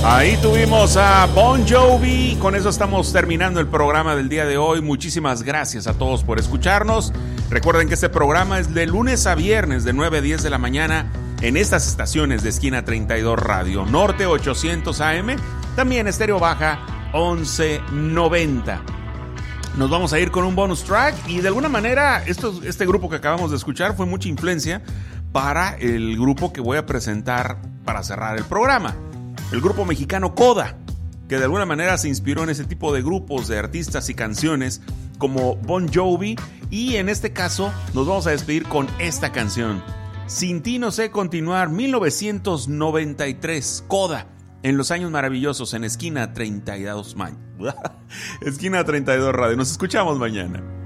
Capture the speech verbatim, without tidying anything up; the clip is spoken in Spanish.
Ahí tuvimos a Bon Jovi. Con eso estamos terminando el programa del día de hoy. Muchísimas gracias a todos por escucharnos. Recuerden que este programa es de lunes a viernes de nueve a diez de la mañana en estas estaciones de Esquina treinta y dos Radio Norte ochocientos A M, también Estéreo Baja once noventa. Nos vamos a ir con un bonus track y de alguna manera esto, este grupo que acabamos de escuchar fue mucha influencia para el grupo que voy a presentar para cerrar el programa. El grupo mexicano Coda, que de alguna manera se inspiró en ese tipo de grupos, de artistas y canciones como Bon Jovi, y en este caso nos vamos a despedir con esta canción, Sin ti no sé continuar, mil novecientos noventa y tres, Coda, en los años maravillosos en Esquina treinta y dos, man. Esquina treinta y dos Radio. Nos escuchamos mañana.